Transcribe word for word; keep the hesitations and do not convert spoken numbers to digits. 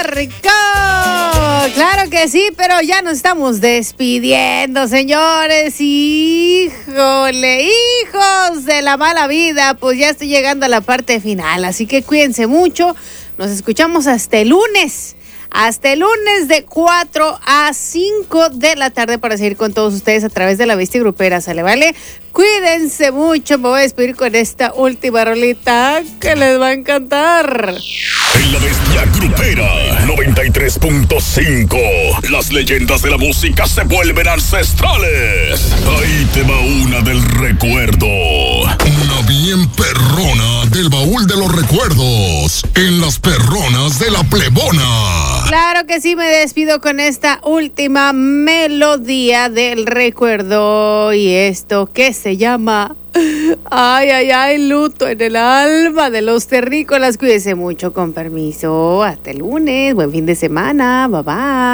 Rico. Claro que sí, pero ya nos estamos despidiendo, señores. Híjole, hijos de la mala vida, pues ya estoy llegando a la parte final, así que cuídense mucho. Nos escuchamos hasta el lunes. Hasta el lunes de cuatro a cinco de la tarde para seguir con todos ustedes a través de La Bestia Grupera, ¿sale? ¿Vale? Cuídense mucho, me voy a despedir con esta última rolita que les va a encantar. En La Bestia Grupera noventa y tres punto cinco, las leyendas de la música se vuelven ancestrales. Ahí te va una del recuerdo. Una bien perrona del baúl de los recuerdos. En las perronas de la plebona. Claro que sí, me despido con esta última melodía del recuerdo. Y esto que se llama Ay, ay, ay, luto en el alma de los terrícolas. Cuídense mucho, con permiso. Hasta el lunes, buen fin de semana, bye bye.